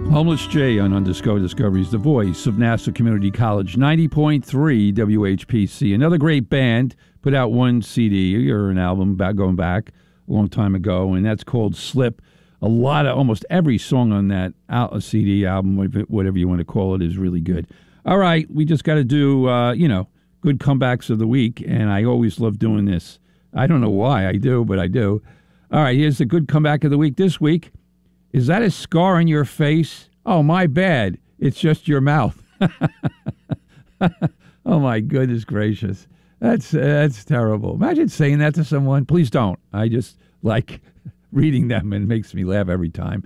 Homeless Jay on Undiscovered Discoveries, the voice of Nassau Community College, 90.3 WHPC. Another great band put out one CD or an album going back a long time ago, and that's called Slip. Almost every song on that CD album, whatever you want to call it, is really good. All right, we just got to do, good comebacks of the week, and I always love doing this. I don't know why I do, but I do. All right, here's the good comeback of the week this week. Is that a scar on your face? Oh, my bad. It's just your mouth. Oh, my goodness gracious. That's terrible. Imagine saying that to someone. Please don't. I just like reading them, and it makes me laugh every time.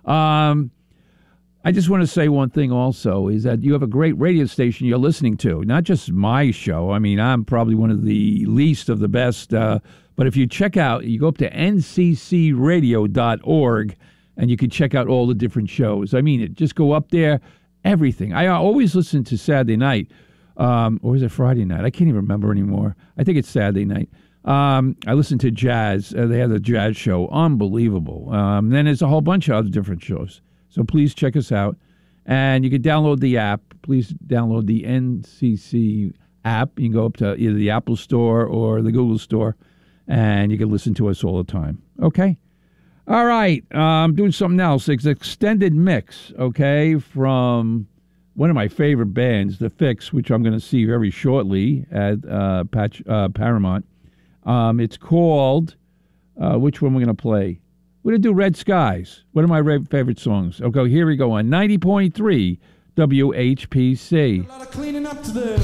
I just want to say one thing also, is that you have a great radio station you're listening to. Not just my show. I mean, I'm probably one of the least of the best. But if you check out, you go up to nccradio.org, and you can check out all the different shows. I mean, just go up there, everything. I always listen to Saturday night, or is it Friday night? I can't even remember anymore. I think it's Saturday night. I listen to jazz. They have the jazz show. Unbelievable. Then there's a whole bunch of other different shows. So please check us out. And you can download the app. Please download the NCC app. You can go up to either the Apple Store or the Google Store, and you can listen to us all the time. Okay? All right, I'm doing something else. It's an extended mix, okay, from one of my favorite bands, The Fix, which I'm going to see very shortly at Paramount. It's called, which one we're going to play? We're going to do Red Skies, one of my favorite songs. Okay, here we go on 90.3 WHPC. A lot of cleaning up to do.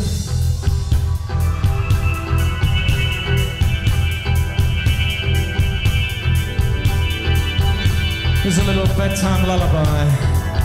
Here's a little bedtime lullaby.